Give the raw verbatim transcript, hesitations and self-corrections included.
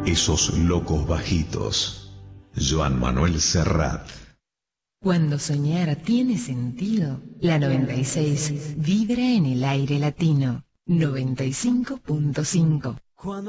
Esos locos bajitos. Joan Manuel Serrat. Cuando soñar tiene sentido, la noventa y seis vibra en el aire latino. noventa y cinco punto cinco.